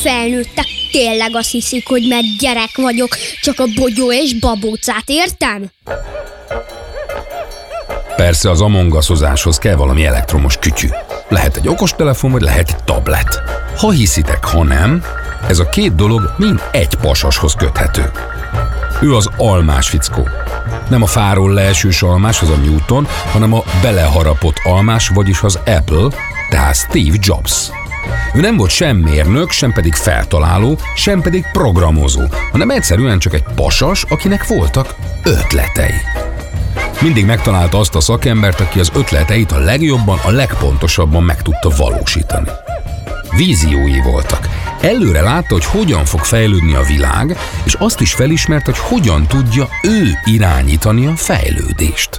felnőttek tényleg azt hiszik, hogy mert gyerek vagyok, csak a bogyó és babócát értem? Persze az Among Us-ozáshoz kell valami elektromos kütyű. Lehet egy okostelefon, vagy lehet egy tablet. Ha hiszitek, ha nem, ez a két dolog mind egy pasashoz köthető. Ő az almás fickó. Nem a fáról leesős almás, az a Newton, hanem a beleharapott almás, vagyis az Apple, tehát Steve Jobs. Ő nem volt sem mérnök, sem pedig feltaláló, sem pedig programozó, hanem egyszerűen csak egy pasas, akinek voltak ötletei. Mindig megtalálta azt a szakembert, aki az ötleteit a legjobban, a legpontosabban meg tudta valósítani. Víziói voltak. Előre látta, hogy hogyan fog fejlődni a világ, és azt is felismert, hogy hogyan tudja ő irányítani a fejlődést.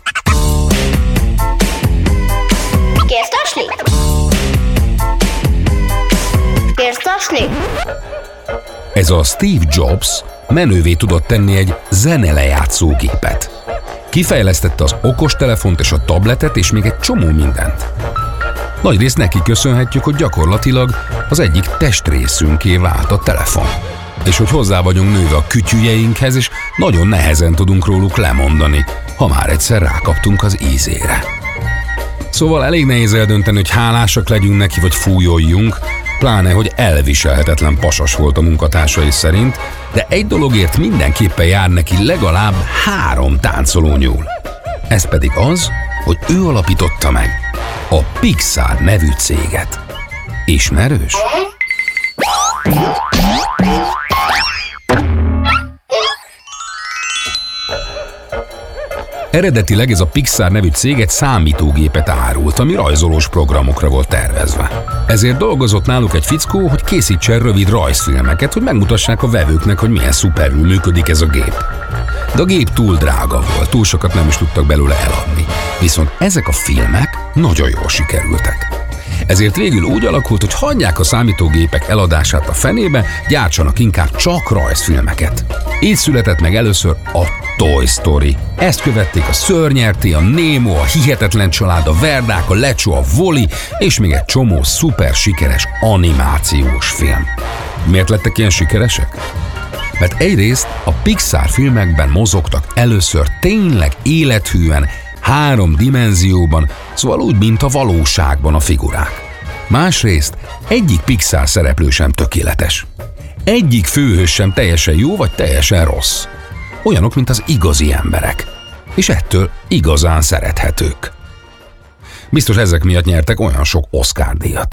Kérdasni? Ez a Steve Jobs menővé tudott tenni egy zenelejátszógépet. Kifejlesztette az okostelefont és a tabletet, és még egy csomó mindent. Nagyrészt neki köszönhetjük, hogy gyakorlatilag az egyik testrészünké vált a telefon. És hogy hozzá vagyunk nőve a kütyüjeinkhez, és nagyon nehezen tudunk róluk lemondani, ha már egyszer rákaptunk az ízére. Szóval elég nehéz eldönteni, hogy hálásak legyünk neki, vagy fújoljunk, pláne, hogy elviselhetetlen pasas volt a munkatársai szerint, de egy dologért mindenképpen jár neki legalább 3 táncolónyúl. Ez pedig az, hogy ő alapította meg a Pixar nevű céget. Ismerős? Eredetileg ez a Pixar nevű cég egy számítógépet árult, ami rajzolós programokra volt tervezve. Ezért dolgozott náluk egy fickó, hogy készítsen rövid rajzfilmeket, hogy megmutassák a vevőknek, hogy milyen szuperül működik ez a gép. De a gép túl drága volt, túl sokat nem is tudtak belőle eladni. Viszont ezek a filmek nagyon jól sikerültek. Ezért végül úgy alakult, hogy hagyják a számítógépek eladását a fenébe, gyártsanak inkább csak rajzfilmeket. Így született meg először a Toy Story. Ezt követték a Szörnyerté, a Nemo, a Hihetetlen család, a Verdák, a Lecsó, a Wall-E, és még egy csomó szuper sikeres animációs film. Miért lettek ilyen sikeresek? Mert egyrészt a Pixar filmekben mozogtak először tényleg élethűen, 3 dimenzióban, szóval úgy, mint a valóságban a figurák. Másrészt egyik Pixar szereplő sem tökéletes. Egyik főhős sem teljesen jó vagy teljesen rossz. Olyanok, mint az igazi emberek. És ettől igazán szerethetők. Biztos ezek miatt nyertek olyan sok Oscar-díjat.